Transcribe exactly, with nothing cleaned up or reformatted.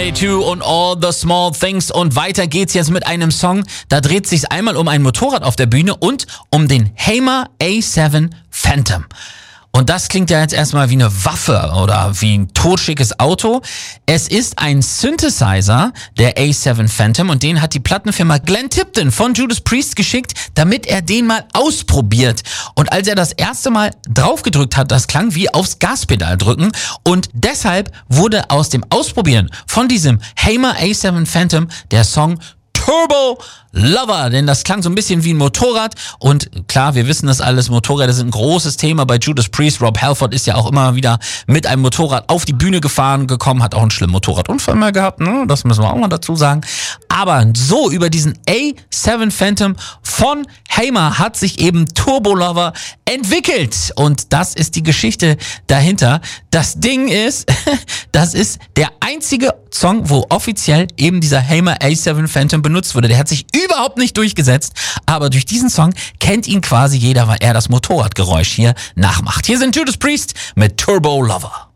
A zwei und All the Small Things, und weiter geht's jetzt mit einem Song, da dreht sich's einmal um ein Motorrad auf der Bühne und um den Hamer A sieben Phantom. Und das klingt ja jetzt erstmal wie eine Waffe oder wie ein totschickes Auto. Es ist ein Synthesizer, der A sieben Phantom, und den hat die Plattenfirma Glenn Tipton von Judas Priest geschickt, damit er den mal ausprobiert. Und als er das erste Mal draufgedrückt hat, das klang wie aufs Gaspedal drücken, und deshalb wurde aus dem Ausprobieren von diesem Hamer A sieben Phantom der Song Turbo Lover, denn das klang so ein bisschen wie ein Motorrad, und klar, wir wissen das alles, Motorräder sind ein großes Thema bei Judas Priest. Rob Halford ist ja auch immer wieder mit einem Motorrad auf die Bühne gefahren gekommen, hat auch einen schlimmen Motorradunfall mal gehabt, ne? Das müssen wir auch mal dazu sagen. Aber so über diesen A sieben Phantom von Hamer hat sich eben Turbo Lover entwickelt, und das ist die Geschichte dahinter. Das Ding ist, das ist der einzige Song, wo offiziell eben dieser Hamer A sieben Phantom benutzt wurde. Der hat sich überhaupt nicht durchgesetzt, aber durch diesen Song kennt ihn quasi jeder, weil er das Motorradgeräusch hier nachmacht. Hier sind Judas Priest mit Turbo Lover.